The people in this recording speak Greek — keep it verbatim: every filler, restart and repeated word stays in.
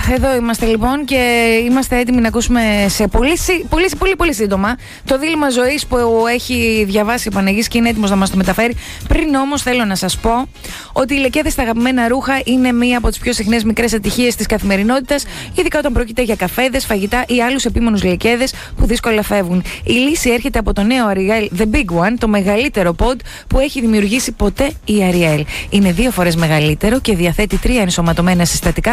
εδώ είμαστε λοιπόν και είμαστε έτοιμοι να ακούσουμε σε πολύ, πολύ, πολύ, πολύ σύντομα το δίλημμα ζωής που έχει διαβάσει ο Παναγής και είναι έτοιμος να μας το μεταφέρει. Πριν όμως θέλω να σας πω ότι οι λεκέδες στα αγαπημένα ρούχα είναι μία από τις πιο συχνές μικρές ατυχίες της καθημερινότητας, ειδικά όταν πρόκειται για καφέδες, φαγητά ή άλλους επίμονους λεκέδες που δύσκολα φεύγουν. Η λύση έρχεται από το νέο Ariel The Big One, το μεγαλύτερο pod που έχει δημιουργήσει ποτέ η Ariel. Είναι δύο φορές μεγαλύτερο και διαθέτει τρία ενσωματωμένα συστατικά